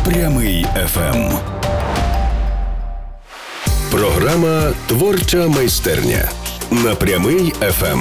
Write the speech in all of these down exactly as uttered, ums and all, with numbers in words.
Прямий еф ем. Програма «Творча майстерня» на Прямий еф ем.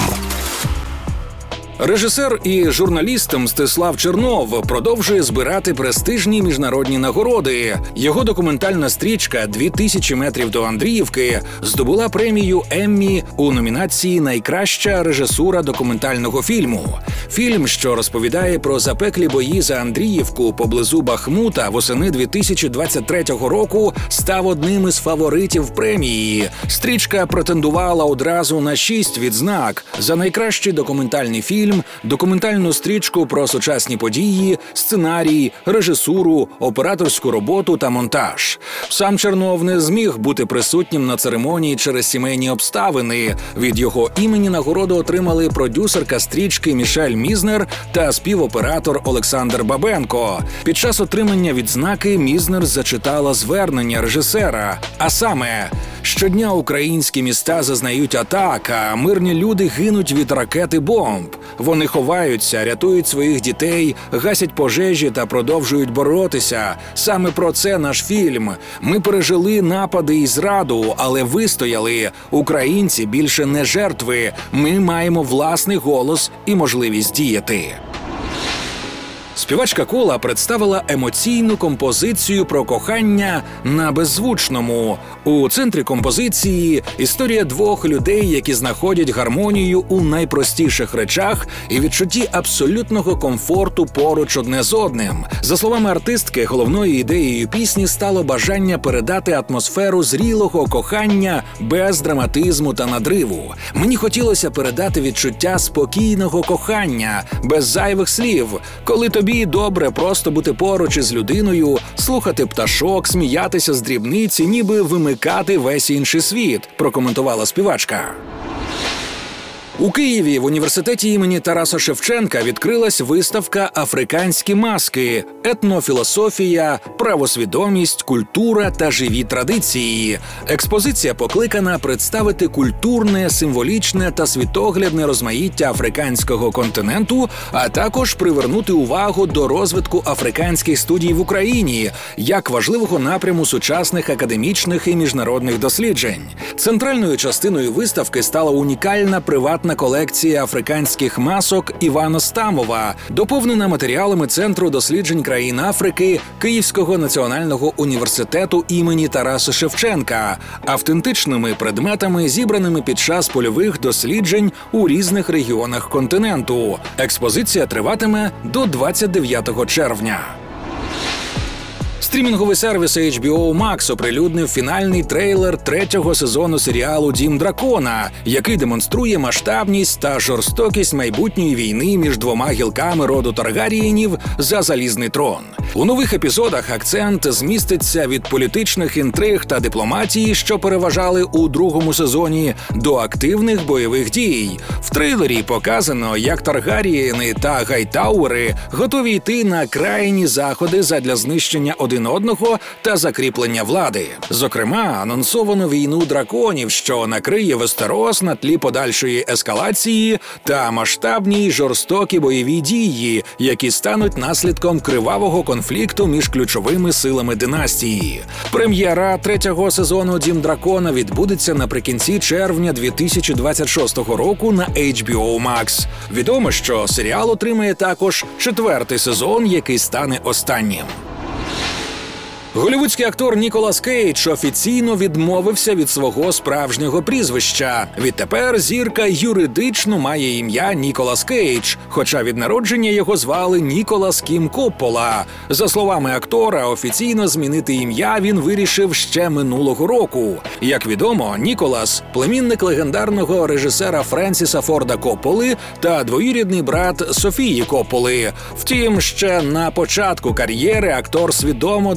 Режисер і журналіст Мстислав Чернов продовжує збирати престижні міжнародні нагороди. Його документальна стрічка «Дві тисячі метрів до Андріївки» здобула премію Еммі у номінації «Найкраща режисура документального фільму». Фільм, що розповідає про запеклі бої за Андріївку поблизу Бахмута восени дві тисячі двадцять третього року, став одним із фаворитів премії. Стрічка претендувала одразу на шість відзнак – за найкращий документальний фільм, документальну стрічку про сучасні події, сценарій, режисуру, операторську роботу та монтаж. Сам Чернов не зміг бути присутнім на церемонії через сімейні обставини. Від його імені нагороду отримали продюсерка стрічки Мішель Мізнер та співоператор Олександр Бабенко. Під час отримання відзнаки Мізнер зачитала звернення режисера, а саме: «Щодня українські міста зазнають атак, а мирні люди гинуть від ракет і бомб. Вони ховаються, рятують своїх дітей, гасять пожежі та продовжують боротися. Саме про це наш фільм. Ми пережили напади і зраду, але вистояли. Українці більше не жертви. Ми маємо власний голос і можливість діяти». Співачка Кола представила емоційну композицію про кохання на беззвучному. У центрі композиції історія двох людей, які знаходять гармонію у найпростіших речах і відчутті абсолютного комфорту поруч одне з одним. За словами артистки, головною ідеєю пісні стало бажання передати атмосферу зрілого кохання без драматизму та надриву. Мені хотілося передати відчуття спокійного кохання, без зайвих слів, коли тобі добре просто бути поруч із людиною, слухати пташок, сміятися з дрібниці, ніби вимикати весь інший світ, прокоментувала співачка. У Києві в університеті імені Тараса Шевченка відкрилась виставка «Африканські маски. Етнофілософія, правосвідомість, культура та живі традиції». Експозиція покликана представити культурне, символічне та світоглядне розмаїття африканського континенту, а також привернути увагу до розвитку африканських студій в Україні як важливого напряму сучасних академічних і міжнародних досліджень. Центральною частиною виставки стала унікальна приватна колекція африканських масок Івана Стамова, доповнена матеріалами Центру досліджень країн Африки Київського національного університету імені Тараса Шевченка, автентичними предметами, зібраними під час польових досліджень у різних регіонах континенту. Експозиція триватиме до двадцять дев'ятого червня. Стрімінговий сервіс ейч бі о Max оприлюднив фінальний трейлер третього сезону серіалу «Дім дракона», який демонструє масштабність та жорстокість майбутньої війни між двома гілками роду Таргарієнів за залізний трон. У нових епізодах акцент зміститься від політичних інтриг та дипломатії, що переважали у другому сезоні, до активних бойових дій. В трейлері показано, як Таргарієни та Гайтауери готові йти на крайні заходи задля знищення один одного та закріплення влади. Зокрема, анонсовано війну драконів, що накриє Вестерос на тлі подальшої ескалації та масштабні й жорстокі бойові дії, які стануть наслідком кривавого конфлікту між ключовими силами династії. Прем'єра третього сезону «Дім дракона» відбудеться наприкінці червня дві тисячі двадцять шостого року на ейч бі о Max. Відомо, що серіал отримає також четвертий сезон, який стане останнім. Голлівудський актор Ніколас Кейдж офіційно відмовився від свого справжнього прізвища. Відтепер зірка юридично має ім'я Ніколас Кейдж, хоча від народження його звали Ніколас Кім Коппола. За словами актора, офіційно змінити ім'я він вирішив ще минулого року. Як відомо, Ніколас – племінник легендарного режисера Френсіса Форда Копполи та двоюрідний брат Софії Копполи. Втім, ще на початку кар'єри актор свідомо дистанціювався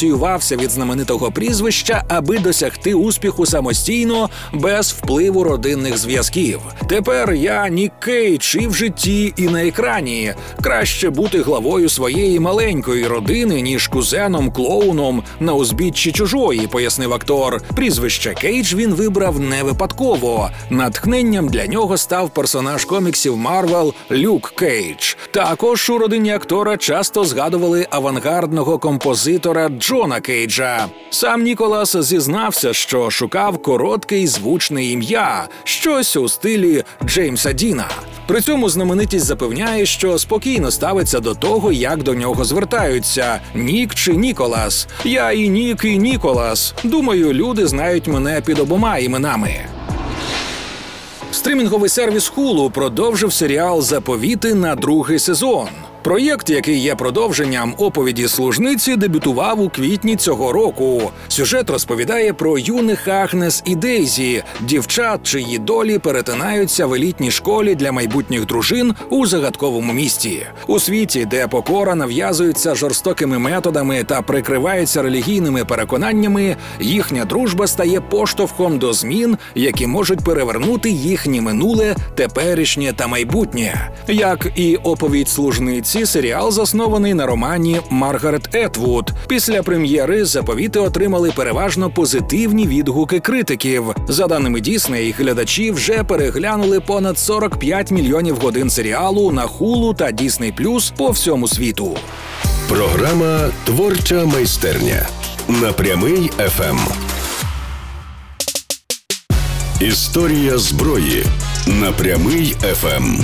дистанціювався від знаменитого прізвища, аби досягти успіху самостійно, без впливу родинних зв'язків. Тепер я Нік Кейдж і в житті, і на екрані. Краще бути главою своєї маленької родини, ніж кузеном-клоуном на узбіччі чужої, пояснив актор. Прізвище Кейдж він вибрав не випадково. Натхненням для нього став персонаж коміксів Марвел Люк Кейдж. Також у родині актора часто згадували авангардного композитора Джона Кейджа. Сам Ніколас зізнався, що шукав коротке і звучне ім'я, щось у стилі Джеймса Діна. При цьому знаменитість запевняє, що спокійно ставиться до того, як до нього звертаються – Нік чи Ніколас. Я і Нік, і Ніколас. Думаю, люди знають мене під обома іменами. Стрімінговий сервіс Hulu продовжив серіал «Заповіти» на другий сезон. Проєкт, який є продовженням оповіді служниці, дебютував у квітні цього року. Сюжет розповідає про юних Агнес і Дейзі, дівчат, чиї долі перетинаються в елітній школі для майбутніх дружин у загадковому місті. У світі, де покора нав'язується жорстокими методами та прикривається релігійними переконаннями, їхня дружба стає поштовхом до змін, які можуть перевернути їхнє минуле, теперішнє та майбутнє. Як і оповідь служниці, серіал заснований на романі Маргарет Етвуд. Після прем'єри «Заповіти» отримали переважно позитивні відгуки критиків. За даними Дісней, глядачі вже переглянули понад сорок п'ять мільйонів годин серіалу на Hulu та Disney плюс по всьому світу. Програма «Творча майстерня» на Прямий еф ем. Історія зброї на Прямий еф ем.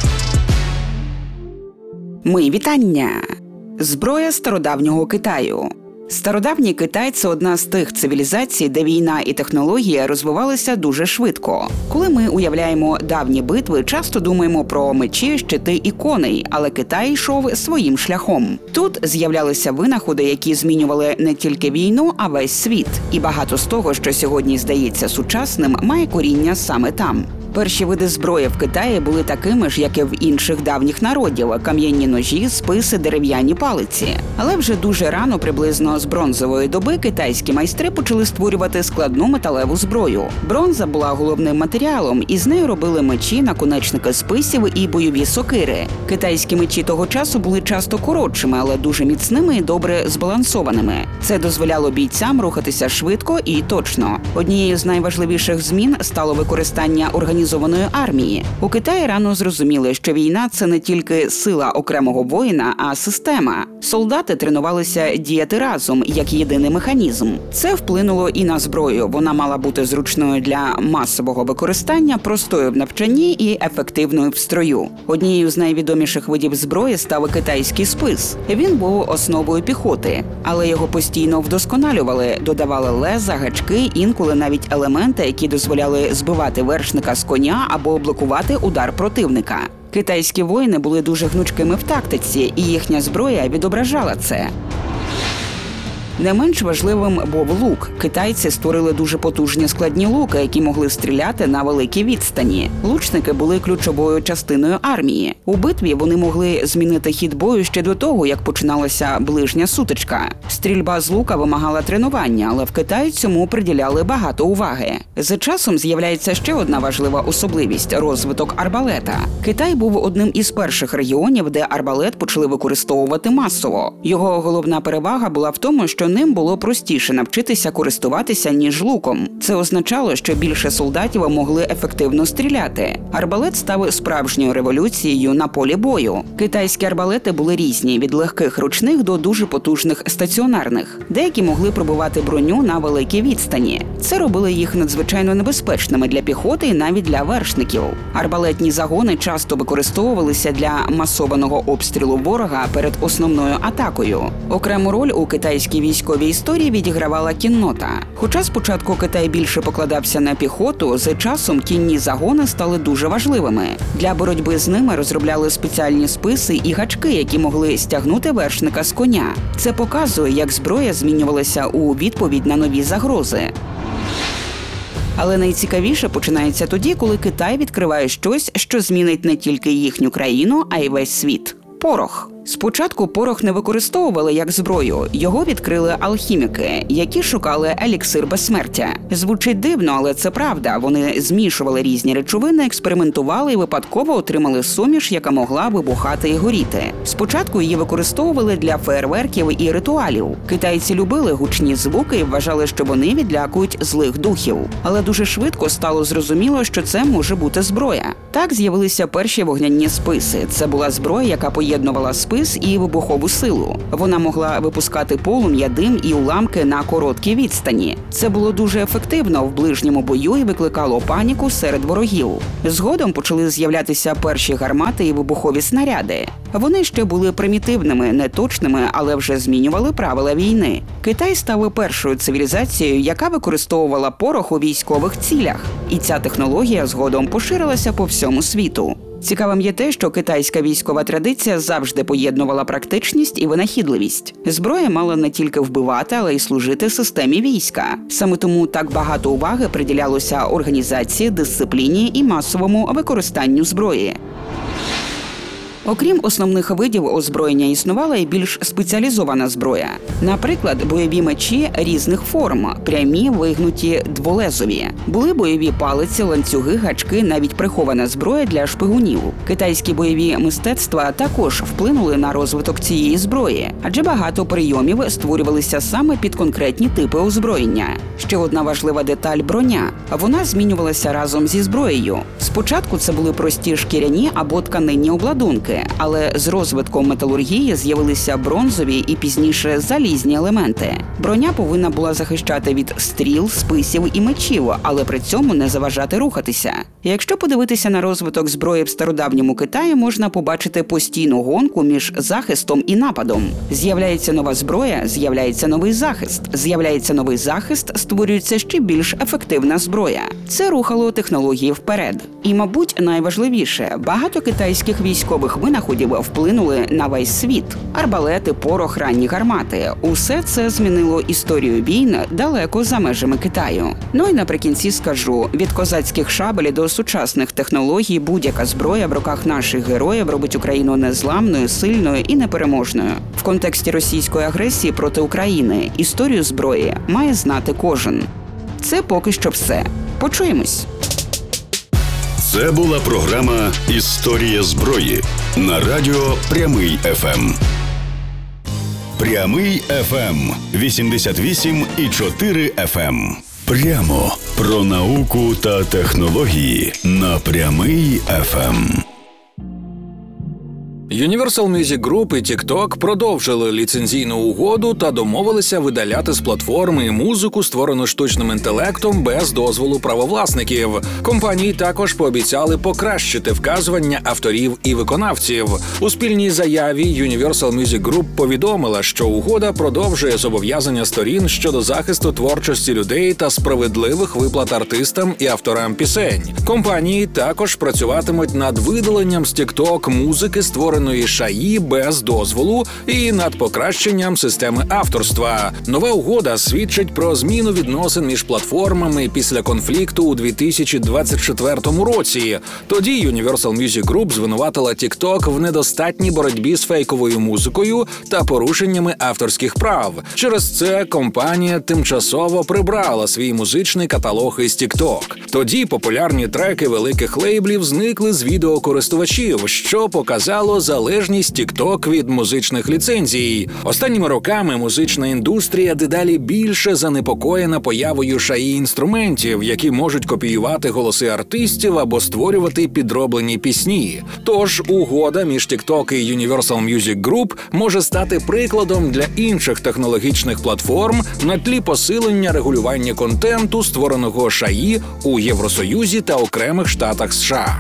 Мої вітання! Зброя стародавнього Китаю. Стародавній Китай – це одна з тих цивілізацій, де війна і технологія розвивалися дуже швидко. Коли ми уявляємо давні битви, часто думаємо про мечі, щити і коней, але Китай йшов своїм шляхом. Тут з'являлися винаходи, які змінювали не тільки війну, а весь світ. І багато з того, що сьогодні здається сучасним, має коріння саме там. Перші види зброї в Китаї були такими ж, як і в інших давніх народів – кам'яні ножі, списи, дерев'яні палиці. Але вже дуже рано, приблизно з бронзової доби, китайські майстри почали створювати складну металеву зброю. Бронза була головним матеріалом, і з нею робили мечі, наконечники списів і бойові сокири. Китайські мечі того часу були часто коротшими, але дуже міцними і добре збалансованими. Це дозволяло бійцям рухатися швидко і точно. Однією з найважливіших змін стало використання організованої армії. У Китаї рано зрозуміли, що війна – це не тільки сила окремого воїна, а система. Солдати тренувалися діяти разом, як єдиний механізм. Це вплинуло і на зброю. Вона мала бути зручною для масового використання, простою в навчанні і ефективною в строю. Однією з найвідоміших видів зброї став китайський спис. Він був основою піхоти, але його постійно вдосконалювали, додавали леза, гачки, інколи навіть елементи, які дозволяли збивати вершника з коня або блокувати удар противника. Китайські воїни були дуже гнучкими в тактиці, і їхня зброя відображала це. Не менш важливим був лук. Китайці створили дуже потужні складні луки, які могли стріляти на великій відстані. Лучники були ключовою частиною армії. У битві вони могли змінити хід бою ще до того, як починалася ближня сутичка. Стрільба з лука вимагала тренування, але в Китаї цьому приділяли багато уваги. За часом з'являється ще одна важлива особливість – розвиток арбалета. Китай був одним із перших регіонів, де арбалет почали використовувати масово. Його головна перевага була в тому, що ним було простіше навчитися користуватися, ніж луком. Це означало, що більше солдатів могли ефективно стріляти. Арбалет став справжньою революцією на полі бою. Китайські арбалети були різні – від легких ручних до дуже потужних стаціонарних. Деякі могли пробивати броню на великій відстані. Це робило їх надзвичайно небезпечними для піхоти і навіть для вершників. Арбалетні загони часто використовувалися для масованого обстрілу ворога перед основною атакою. Окрему роль у китайській військовій історії відігравала кіннота. Хоча спочатку Китай більше покладався на піхоту, з часом кінні загони стали дуже важливими. Для боротьби з ними розробляли спеціальні списи і гачки, які могли стягнути вершника з коня. Це показує, як зброя змінювалася у відповідь на нові загрози. Але найцікавіше починається тоді, коли Китай відкриває щось, що змінить не тільки їхню країну, а й весь світ – порох. Спочатку порох не використовували як зброю, його відкрили алхіміки, які шукали еліксир безсмертя. Звучить дивно, але це правда. Вони змішували різні речовини, експериментували і випадково отримали суміш, яка могла вибухати і горіти. Спочатку її використовували для феєрверків і ритуалів. Китайці любили гучні звуки і вважали, що вони відлякують злих духів. Але дуже швидко стало зрозуміло, що це може бути зброя. Так з'явилися перші вогняні списи. Це була зброя, яка поєднувала спис і вибухову силу. Вона могла випускати полум'я, дим і уламки на короткій відстані. Це було дуже ефективно в ближньому бою і викликало паніку серед ворогів. Згодом почали з'являтися перші гармати і вибухові снаряди. Вони ще були примітивними, неточними, але вже змінювали правила війни. Китай став першою цивілізацією, яка використовувала порох у військових цілях. І ця технологія згодом поширилася по всьому світу. Цікавим є те, що китайська військова традиція завжди поєднувала практичність і винахідливість. Зброя мала не тільки вбивати, але й служити системі війська. Саме тому так багато уваги приділялося організації, дисципліні і масовому використанню зброї. Окрім основних видів озброєння існувала і більш спеціалізована зброя. Наприклад, бойові мечі різних форм, прямі, вигнуті, дволезові. Були бойові палиці, ланцюги, гачки, навіть прихована зброя для шпигунів. Китайські бойові мистецтва також вплинули на розвиток цієї зброї, адже багато прийомів створювалися саме під конкретні типи озброєння. Ще одна важлива деталь – броня. Вона змінювалася разом зі зброєю. Спочатку це були прості шкіряні або тканинні обладунки, але з розвитком металургії з'явилися бронзові і пізніше залізні елементи. Броня повинна була захищати від стріл, списів і мечів, але при цьому не заважати рухатися. Якщо подивитися на розвиток зброї в стародавньому Китаї, можна побачити постійну гонку між захистом і нападом. З'являється нова зброя, з'являється новий захист. З'являється новий захист, створюється ще більш ефективна зброя. Це рухало технології вперед. І, мабуть, найважливіше, багато китайських військових винаходів вплинули на весь світ. Арбалети, порох, ранні гармати – усе це змінило історію війн далеко за межами Китаю. Ну і наприкінці скажу, від козацьких шабель до сучасних технологій будь-яка зброя в руках наших героїв робить Україну незламною, сильною і непереможною. В контексті російської агресії проти України історію зброї має знати кожен. Це поки що все. Почуємось! Це була програма «Історія зброї» на радіо «Прямий еф ем». «Прямий еф ем» вісімдесят вісім і чотири еф ем. Прямо про науку та технології на «Прямий еф ем». Universal Music Group і TikTok продовжили ліцензійну угоду та домовилися видаляти з платформи музику, створену штучним інтелектом, без дозволу правовласників. Компанії також пообіцяли покращити вказування авторів і виконавців. У спільній заяві Universal Music Group повідомила, що угода продовжує зобов'язання сторін щодо захисту творчості людей та справедливих виплат артистам і авторам пісень. Компанії також працюватимуть над видаленням з TikTok музики, створеної шаї без дозволу, і над покращенням системи авторства. Нова угода свідчить про зміну відносин між платформами після конфлікту у дві тисячі двадцять четвертому році. Тоді Universal Music Group звинуватила TikTok в недостатній боротьбі з фейковою музикою та порушеннями авторських прав. Через це компанія тимчасово прибрала свій музичний каталог із TikTok. Тоді популярні треки великих лейблів зникли з відео користувачів, що показало залежність TikTok від музичних ліцензій. Останніми роками музична індустрія дедалі більше занепокоєна появою шаї-інструментів, які можуть копіювати голоси артистів або створювати підроблені пісні. Тож угода між TikTok і Universal Music Group може стати прикладом для інших технологічних платформ на тлі посилення регулювання контенту, створеного шаї у Євросоюзі та окремих штатах США.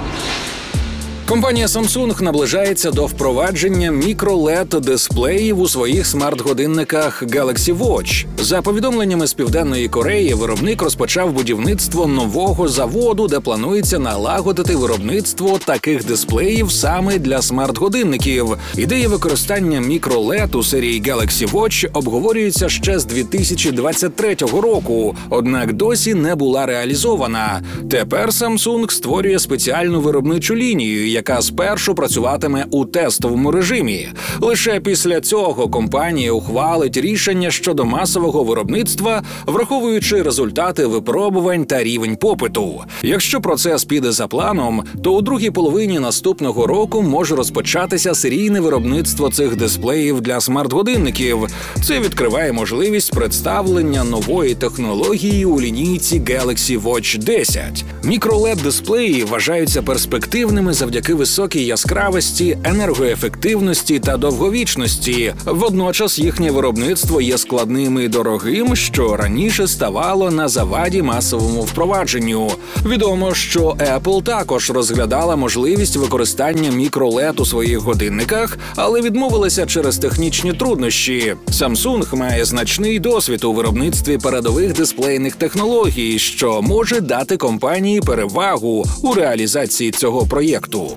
Компанія Samsung наближається до впровадження мікро-лед-дисплеїв у своїх смарт-годинниках Galaxy Watch. За повідомленнями з Південної Кореї, виробник розпочав будівництво нового заводу, де планується налагодити виробництво таких дисплеїв саме для смарт-годинників. Ідея використання мікро-лед у серії Galaxy Watch обговорюється ще з дві тисячі двадцять третього року, однак досі не була реалізована. Тепер Samsung створює спеціальну виробничу лінію, яка спершу працюватиме у тестовому режимі. Лише після цього компанія ухвалить рішення щодо масового виробництва, враховуючи результати випробувань та рівень попиту. Якщо процес піде за планом, то у другій половині наступного року може розпочатися серійне виробництво цих дисплеїв для смарт-годинників. Це відкриває можливість представлення нової технології у лінійці Galaxy Watch десять. Мікро-ел і ді-дисплеї вважаються перспективними завдяки високій яскравості, енергоефективності та довговічності. Водночас їхнє виробництво є складним і дорогим, що раніше ставало на заваді масовому впровадженню. Відомо, що Apple також розглядала можливість використання мікро-ел і ді у своїх годинниках, але відмовилася через технічні труднощі. Samsung має значний досвід у виробництві передових дисплейних технологій, що може дати компанії перевагу у реалізації цього проєкту.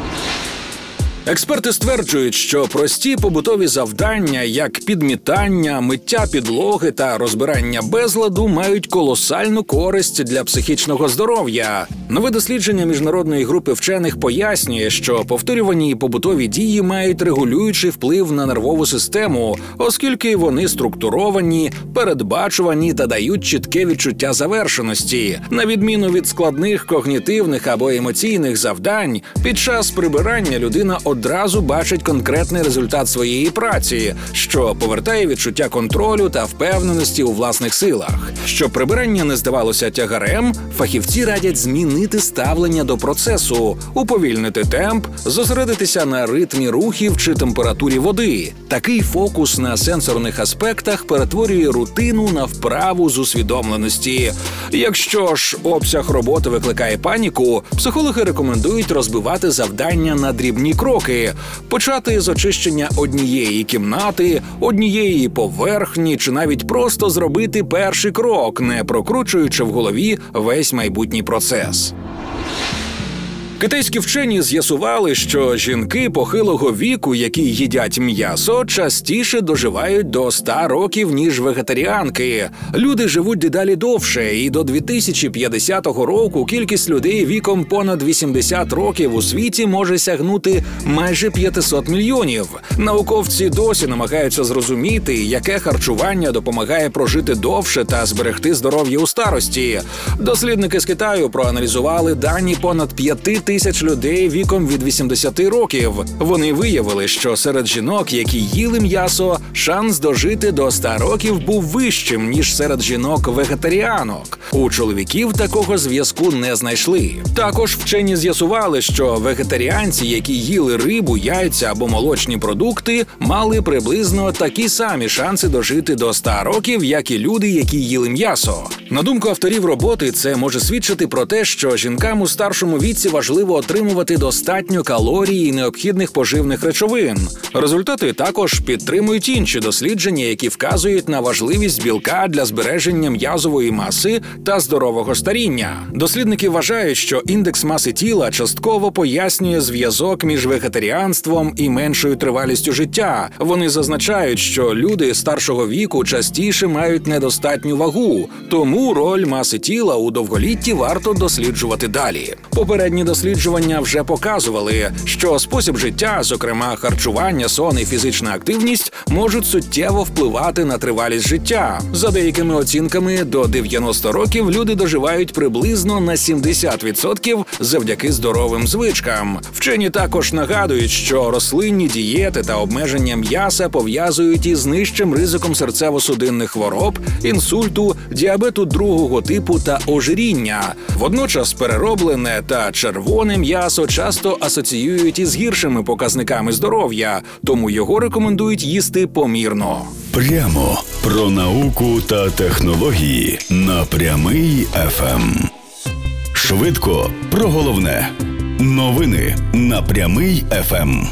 Експерти стверджують, що прості побутові завдання, як підмітання, миття підлоги та розбирання безладу, мають колосальну користь для психічного здоров'я. Нове дослідження міжнародної групи вчених пояснює, що повторювані побутові дії мають регулюючий вплив на нервову систему, оскільки вони структуровані, передбачувані та дають чітке відчуття завершеності. На відміну від складних когнітивних або емоційних завдань, під час прибирання людина одразу бачить конкретний результат своєї праці, що повертає відчуття контролю та впевненості у власних силах. Щоб прибирання не здавалося тягарем, фахівці радять змінити ставлення до процесу, уповільнити темп, зосередитися на ритмі рухів чи температурі води. Такий фокус на сенсорних аспектах перетворює рутину на вправу з усвідомленості. Якщо ж обсяг роботи викликає паніку, психологи рекомендують розбивати завдання на дрібні кроки, почати з очищення однієї кімнати, однієї поверхні чи навіть просто зробити перший крок, не прокручуючи в голові весь майбутній процес. Китайські вчені з'ясували, що жінки похилого віку, які їдять м'ясо, частіше доживають до ста років, ніж вегетаріанки. Люди живуть дедалі довше, і до дві тисячі п'ятдесятого року кількість людей віком понад вісімдесят років у світі може сягнути майже п'ятсот мільйонів. Науковці досі намагаються зрозуміти, яке харчування допомагає прожити довше та зберегти здоров'я у старості. Дослідники з Китаю проаналізували дані понад п'яти тисяч людей віком від вісімдесяти років. Вони виявили, що серед жінок, які їли м'ясо, шанс дожити до ста років був вищим, ніж серед жінок-вегетаріанок. У чоловіків такого зв'язку не знайшли. Також вчені з'ясували, що вегетаріанці, які їли рибу, яйця або молочні продукти, мали приблизно такі самі шанси дожити до ста років, як і люди, які їли м'ясо. На думку авторів роботи, це може свідчити про те, що жінкам у старшому віці важливо отримувати достатньо калорій і необхідних поживних речовин. Результати також підтримують інші дослідження, які вказують на важливість білка для збереження м'язової маси та здорового старіння. Дослідники вважають, що індекс маси тіла частково пояснює зв'язок між вегетаріанством і меншою тривалістю життя. Вони зазначають, що люди старшого віку частіше мають недостатню вагу, тому роль маси тіла у довголітті варто досліджувати далі. Попередні дослідження вже показували, що спосіб життя, зокрема харчування, сон і фізична активність, можуть суттєво впливати на тривалість життя. За деякими оцінками, до дев'яноста років люди доживають приблизно на сімдесят відсотків завдяки здоровим звичкам. Вчені також нагадують, що рослинні дієти та обмеження м'яса пов'язують із нижчим ризиком серцево-судинних хвороб, інсульту, діабету другого типу та ожиріння. Водночас перероблене та червоне м'ясо часто асоціюють із гіршими показниками здоров'я, тому його рекомендують їсти помірно. Прямо про науку та технології на Прямий еф ем. Швидко про головне. Новини на Прямий еф ем.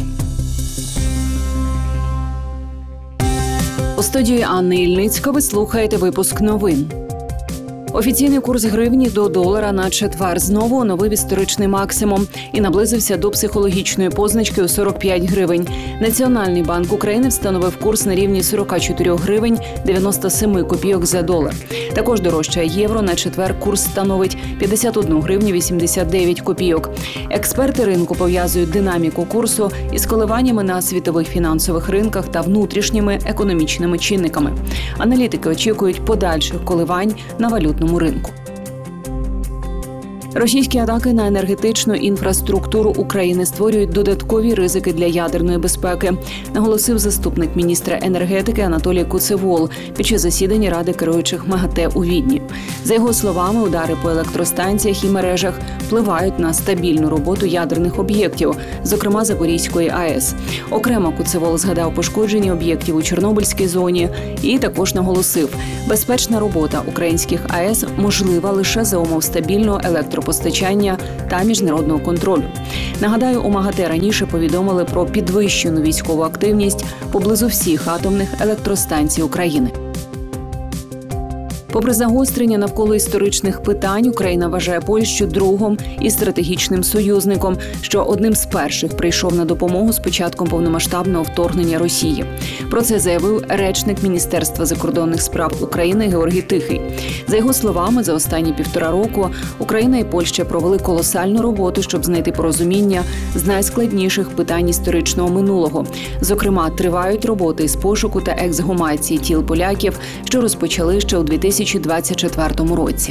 У студії Анни Ільницько ви слухаєте випуск новин. Офіційний курс гривні до долара на четвер знову оновив історичний максимум і наблизився до психологічної позначки у сорок п'ять гривень. Національний банк України встановив курс на рівні сорок чотири гривень дев'яносто сім копійок за долар. Також дорожчає євро. На четвер курс становить п'ятдесят одну гривню вісімдесят дев'ять копійок. Експерти ринку пов'язують динаміку курсу із коливаннями на світових фінансових ринках та внутрішніми економічними чинниками. Аналітики очікують подальших коливань на валютному ринку. Російські атаки на енергетичну інфраструктуру України створюють додаткові ризики для ядерної безпеки, наголосив заступник міністра енергетики Анатолій Куцевол під час засідання Ради керуючих МАГАТЕ у Відні. За його словами, удари по електростанціях і мережах впливають на стабільну роботу ядерних об'єктів, зокрема Запорізької АЕС. Окремо Куцевол згадав пошкоджені об'єктів у Чорнобильській зоні і також наголосив, безпечна робота українських АЕС можлива лише за умов стабільного електропостачання постачання та міжнародного контролю. Нагадаю, у МАГАТЕ раніше повідомили про підвищену військову активність поблизу всіх атомних електростанцій України. Попри загострення навколо історичних питань, Україна вважає Польщу другом і стратегічним союзником, що одним з перших прийшов на допомогу з початком повномасштабного вторгнення Росії. Про це заявив речник Міністерства закордонних справ України Георгій Тихий. За його словами, за останні півтора року Україна і Польща провели колосальну роботу, щоб знайти порозуміння з найскладніших питань історичного минулого. Зокрема, тривають роботи із пошуку та ексгумації тіл поляків, що розпочали ще у дві тисячі двадцять четвертому році.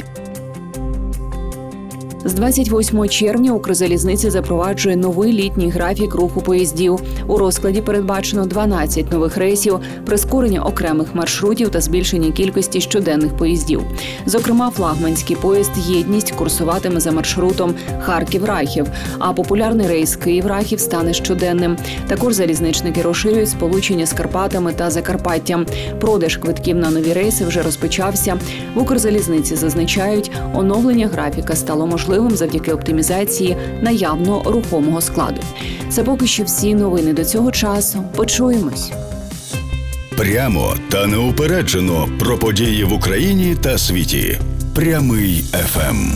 З двадцять восьмого червня Укрзалізниця запроваджує новий літній графік руху поїздів. У розкладі передбачено дванадцять нових рейсів, прискорення окремих маршрутів та збільшення кількості щоденних поїздів. Зокрема, флагманський поїзд «Єдність» курсуватиме за маршрутом Харків-Рахів, а популярний рейс Київ-Рахів стане щоденним. Також залізничники розширюють сполучення з Карпатами та Закарпаттям. Продаж квитків на нові рейси вже розпочався. В Укрзалізниці зазначають, оновлення графіка стало можливим завдяки оптимізації наявного рухомого складу. Це поки що всі новини до цього часу. Почуємось. Прямо та неупереджено про події в Україні та світі. Прямий еф ем.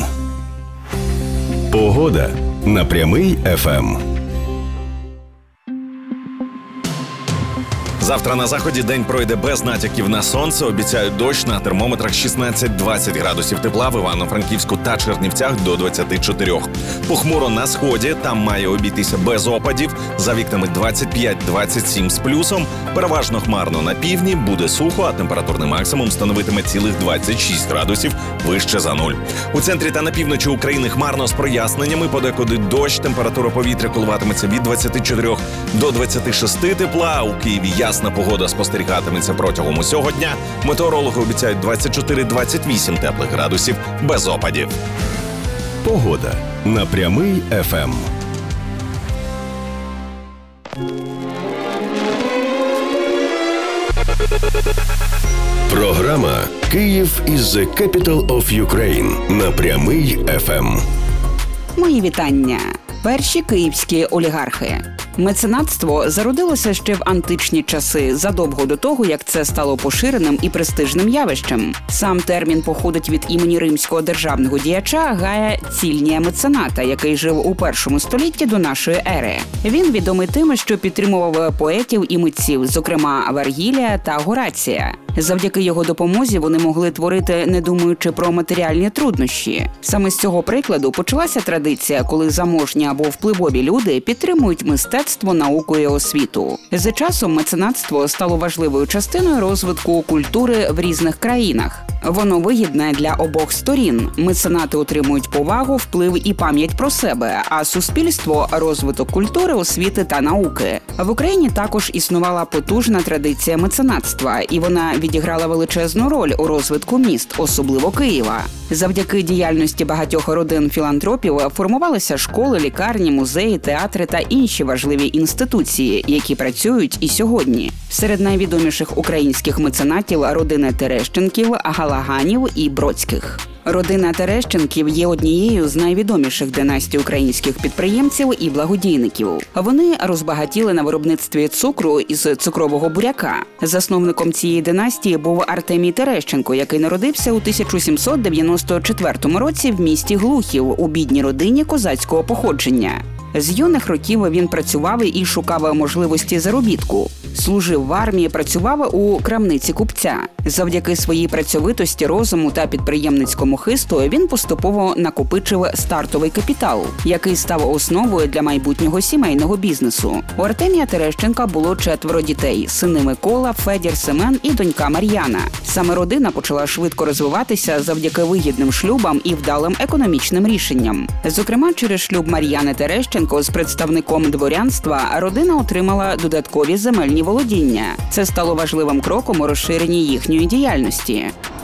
Погода на Прямий еф ем. Завтра на заході день пройде без натяків на сонце. Обіцяють дощ, на термометрах шістнадцять-двадцять градусів тепла, в Івано-Франківську та Чернівцях до двадцять чотири. Похмуро на сході, там має обійтися без опадів, за вікнами двадцять п'ять - двадцять сім з плюсом. Переважно хмарно на півдні, буде сухо, а температурний максимум становитиме цілих двадцять шість градусів вище за нуль. У центрі та на півночі України хмарно з проясненнями, подекуди дощ, температура повітря коливатиметься від двадцяти чотирьох до двадцяти шести тепла, у Києві ясна погода спостерігатиметься протягом усього дня. Метеорологи обіцяють двадцять чотири - двадцять вісім теплих градусів без опадів. Погода на Прямий еф ем. Програма «Київ is the capital of Ukraine» на Прямий еф ем. Мої вітання. Перші київські олігархи. Меценатство зародилося ще в античні часи, задовго до того, як це стало поширеним і престижним явищем. Сам термін походить від імені римського державного діяча Гая Цільнія Мецената, який жив у першому столітті до нашої ери. Він відомий тим, що підтримував поетів і митців, зокрема Вергілія та Горація. Завдяки його допомозі вони могли творити, не думаючи про матеріальні труднощі. Саме з цього прикладу почалася традиція, коли заможні або впливові люди підтримують мистецтво, науку і освіту. За часом меценатство стало важливою частиною розвитку культури в різних країнах. Воно вигідне для обох сторін. Меценати отримують повагу, вплив і пам'ять про себе, а суспільство – розвиток культури, освіти та науки. В Україні також існувала потужна традиція меценатства, і вона відіграла величезну роль у розвитку міст, особливо Києва. Завдяки діяльності багатьох родин філантропів формувалися школи, лікарні, музеї, театри та інші важливі інституції, які працюють і сьогодні. Серед найвідоміших українських меценатів – родини Терещенків, Галаганів і Бродських. Родина Терещенків є однією з найвідоміших династій українських підприємців і благодійників. Вони розбагатіли на виробництві цукру із цукрового буряка. Засновником цієї династії був Артемій Терещенко, який народився у тисяча сімсот дев'яносто четвертому році в місті Глухів у бідній родині козацького походження. З юних років він працював і шукав можливості заробітку. Служив в армії, працював у крамниці купця. Завдяки своїй працьовитості, розуму та підприємницькому хисту він поступово накопичив стартовий капітал, який став основою для майбутнього сімейного бізнесу. У Артемія Терещенка було четверо дітей – сини Микола, Федір, Семен і донька Мар'яна. Саме родина почала швидко розвиватися завдяки вигідним шлюбам і вдалим економічним рішенням. Зокрема, через шлюб Мар'яни Терещенко з представником дворянства родина отримала додаткові земельні володіння. Це стало важливим кроком у розширенні їхньої діяльності.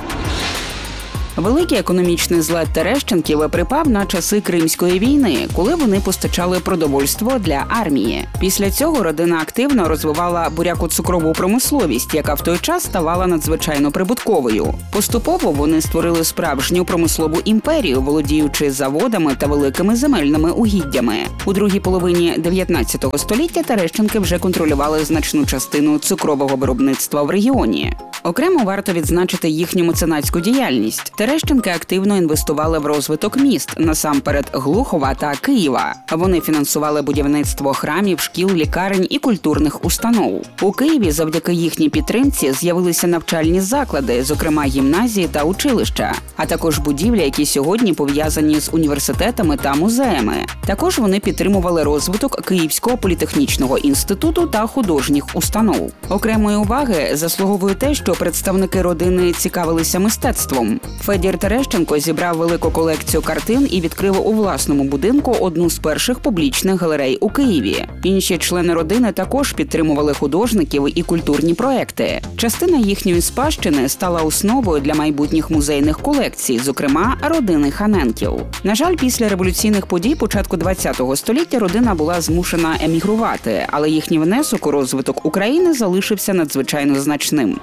Великий економічний злет Терещенків припав на часи Кримської війни, коли вони постачали продовольство для армії. Після цього родина активно розвивала буряко-цукрову промисловість, яка в той час ставала надзвичайно прибутковою. Поступово вони створили справжню промислову імперію, володіючи заводами та великими земельними угіддями. У другій половині дев'ятнадцятого століття Терещенки вже контролювали значну частину цукрового виробництва в регіоні. Окремо варто відзначити їхню меценатську діяльність. Терещенки активно інвестували в розвиток міст, насамперед Глухова та Києва. Вони фінансували будівництво храмів, шкіл, лікарень і культурних установ. У Києві завдяки їхній підтримці з'явилися навчальні заклади, зокрема гімназії та училища, а також будівлі, які сьогодні пов'язані з університетами та музеями. Також вони підтримували розвиток Київського політехнічного інституту та художніх установ. Окремої уваги заслуговує те, що представники родини цікавилися мистецтвом. Федір Терещенко зібрав велику колекцію картин і відкрив у власному будинку одну з перших публічних галерей у Києві. Інші члени родини також підтримували художників і культурні проекти. Частина їхньої спадщини стала основою для майбутніх музейних колекцій, зокрема родини Ханенків. На жаль, після революційних подій початку ХХ століття родина була змушена емігрувати, але їхній внесок у розвиток України залишився надзвичайно значним.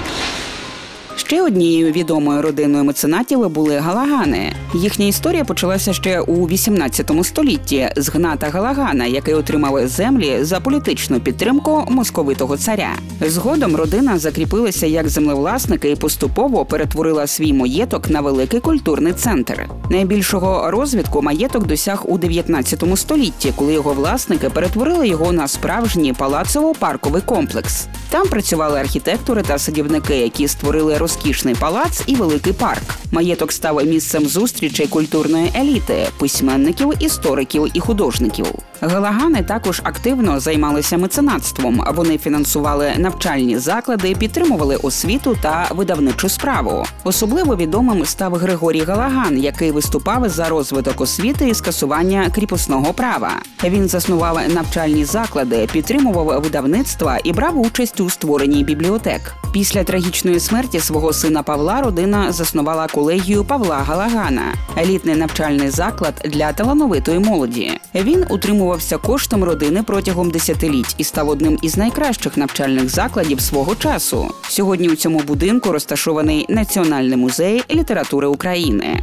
Ще однією відомою родиною меценатів були Галагани. Їхня історія почалася ще у вісімнадцятому столітті з Гната Галагана, який отримав землі за політичну підтримку московитого царя. Згодом родина закріпилася як землевласники і поступово перетворила свій маєток на великий культурний центр. Найбільшого розвитку маєток досяг у дев'ятнадцятому столітті, коли його власники перетворили його на справжній палацово-парковий комплекс. Там працювали архітектори та садівники, які створили розкішний палац і великий парк. Маєток став місцем зустрічей культурної еліти – письменників, істориків і художників. Галагани також активно займалися меценатством. Вони фінансували навчальні заклади, підтримували освіту та видавничу справу. Особливо відомим став Григорій Галаган, який виступав за розвиток освіти і скасування кріпосного права. Він заснував навчальні заклади, підтримував видавництва і брав участь у створенні бібліотек. Після трагічної смерті свого сина Павла родина заснувала колегію Павла Галагана – елітний навчальний заклад для талановитої молоді. Він утримувався коштом родини протягом десятиліть і став одним із найкращих навчальних закладів свого часу. Сьогодні у цьому будинку розташований Національний музей літератури України.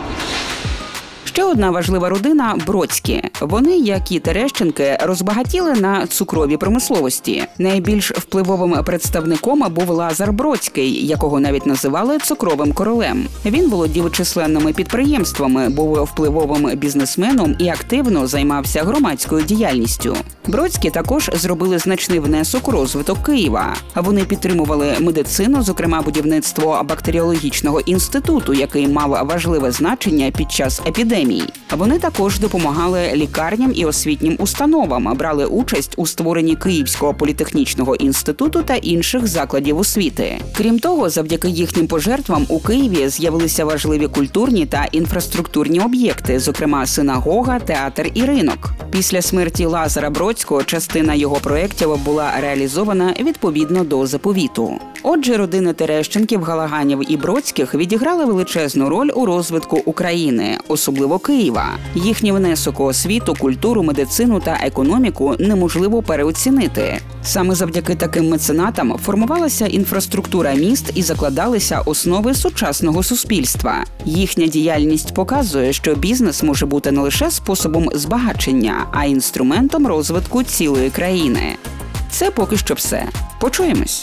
Ще одна важлива родина – Бродські. Вони, як і Терещенки, розбагатіли на цукровій промисловості. Найбільш впливовим представником був Лазар Бродський, якого навіть називали цукровим королем. Він володів численними підприємствами, був впливовим бізнесменом і активно займався громадською діяльністю. Бродські також зробили значний внесок у розвиток Києва. Вони підтримували медицину, зокрема будівництво бактеріологічного інституту, який мав важливе значення під час епідемії. Вони також допомагали лікарням і освітнім установам, брали участь у створенні Київського політехнічного інституту та інших закладів освіти. Крім того, завдяки їхнім пожертвам у Києві з'явилися важливі культурні та інфраструктурні об'єкти, зокрема синагога, театр і ринок. Після смерті Лазара Бродського частина його проєктів була реалізована відповідно до заповіту. Отже, родини Терещенків, Галаганів і Бродських відіграли величезну роль у розвитку України, особливо особливо Києва. Їхній внесок у освіту, культуру, медицину та економіку неможливо переоцінити. Саме завдяки таким меценатам формувалася інфраструктура міст і закладалися основи сучасного суспільства. Їхня діяльність показує, що бізнес може бути не лише способом збагачення, а й інструментом розвитку цілої країни. Це поки що все. Почуємось.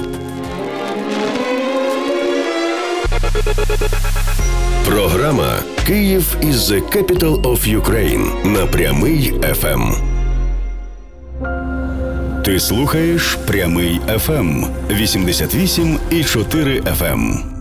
Програма «Київ is the capital of Ukraine» на Прямий еф ем. Ти слухаєш Прямий еф ем вісімдесят вісім і чотири еф ем.